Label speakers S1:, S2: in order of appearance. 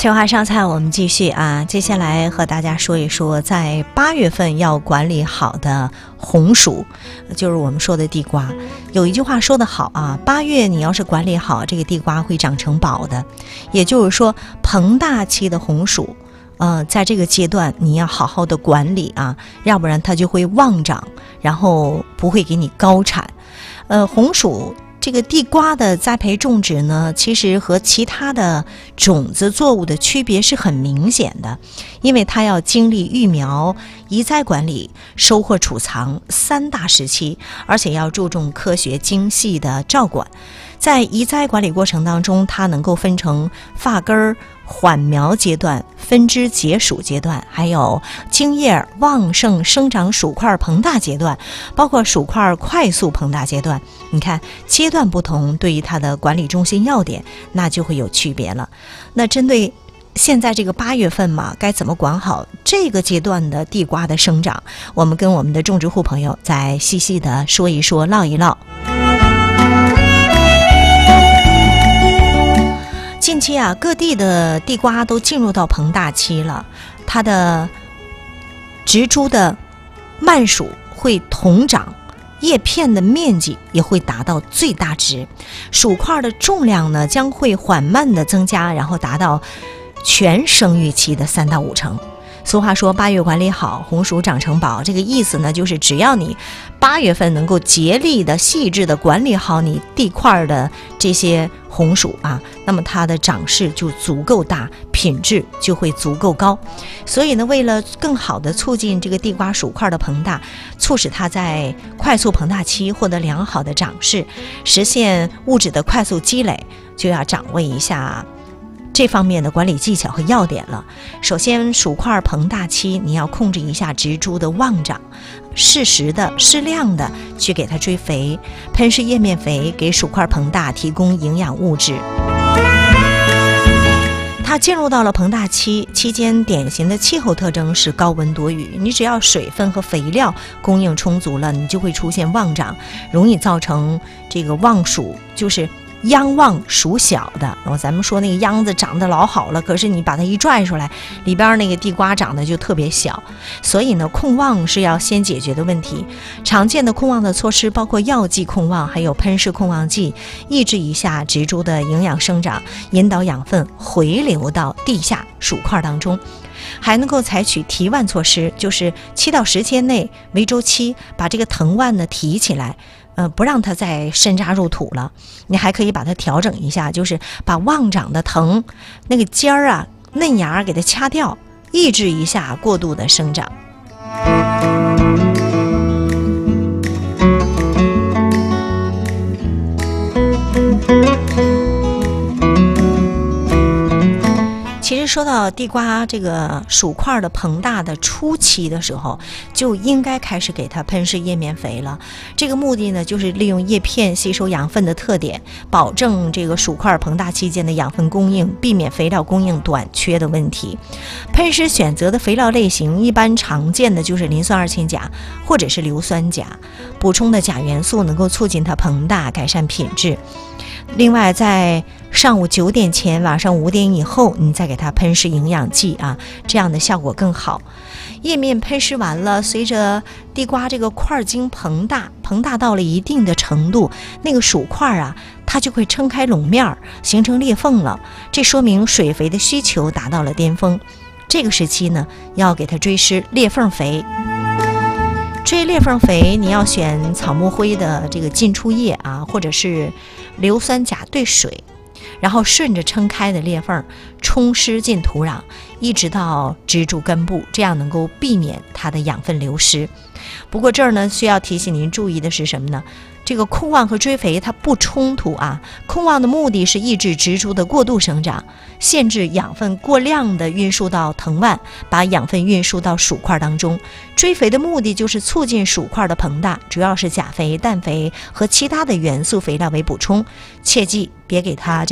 S1: 翠花上菜，我们继续啊。接下来和大家说一说，在8月份要管理好的红薯，就是我们说的地瓜。有一句话说得好啊，8月你要是管理好，这个地瓜会长成宝的。也就是说，膨大期的红薯，在这个阶段你要好好的管理啊，要不然它就会旺长，然后不会给你高产。红薯这个地瓜的栽培种植呢，其实和其他的种子作物的区别是很明显的，因为它要经历育苗、移栽管理、收获储藏3大时期，而且要注重科学精细的照管。在移栽管理过程当中，它能够分成发根、缓苗阶段、分枝结属阶段，还有茎叶旺盛生长薯块膨大阶段，包括薯块快速膨大阶段。你看阶段不同，对于它的管理中心要点那就会有区别了。那针对现在这个8月份嘛，该怎么管好这个阶段的地瓜的生长，我们跟我们的种植户朋友再细细的说一说，唠一唠。近期啊，各地的地瓜都进入到膨大期了，它的植株的蔓属会同长，叶片的面积也会达到最大值，薯块的重量呢将会缓慢的增加，然后达到全生育期的3到5成。俗话说8月管理好，红薯长成宝，这个意思呢，就是只要你8月份能够竭力的细致的管理好你地块的这些红薯啊，那么它的长势就足够大，品质就会足够高。所以呢，为了更好的促进这个地瓜薯块的膨大，促使它在快速膨大期获得良好的长势，实现物质的快速积累，就要掌握一下这方面的管理技巧和要点了。首先，薯块膨大期你要控制一下植株的旺长，适时的适量的去给它追肥，喷施叶面肥，给薯块膨大提供营养物质。它进入到了膨大期期间，典型的气候特征是高温多雨，你只要水分和肥料供应充足了，你就会出现旺长，容易造成这个旺薯，就是秧旺薯小的。咱们说那个秧子长得老好了，可是你把它一拽出来，里边那个地瓜长得就特别小。所以呢，控旺是要先解决的问题。常见的控旺的措施包括药剂控旺，还有喷施控旺剂，抑制一下植株的营养生长，引导养分回流到地下薯块当中。还能够采取提腕措施，就是7到10天内为周期把这个藤蔓呢提起来，不让它再深扎入土了。你还可以把它调整一下，就是把旺长的藤那个尖儿啊、嫩芽给它掐掉，抑制一下过度的生长。其实说到地瓜这个薯块的膨大的初期的时候，就应该开始给它喷施叶面肥了。这个目的呢，就是利用叶片吸收养分的特点，保证这个薯块膨大期间的养分供应，避免肥料供应短缺的问题。喷施选择的肥料类型一般常见的就是磷酸二氢钾或者是硫酸钾，补充的钾元素能够促进它膨大，改善品质。另外，在上午9点前，晚上5点以后，你再给它喷施营养剂啊，这样的效果更好。叶面喷施完了，随着地瓜这个块茎膨大到了一定的程度，那个薯块啊，它就会撑开垄面，形成裂缝了。这说明水肥的需求达到了巅峰。这个时期呢，要给它追施裂缝肥。追裂缝肥，你要选草木灰的这个浸出液啊，或者是硫酸钾兑水，然后顺着撑开的裂缝充施进土壤，一直到植株根部，这样能够避免它的养分流失。不过这儿呢，需要提醒您注意的是什么呢？这个控旺和追肥它不冲突啊。控旺的目的是抑制植株的过度生长，限制养分过量的运输到藤蔓，把养分运输到薯块当中。追肥的目的就是促进薯块的膨大，主要是钾肥、氮肥和其他的元素肥料为补充。切记别给它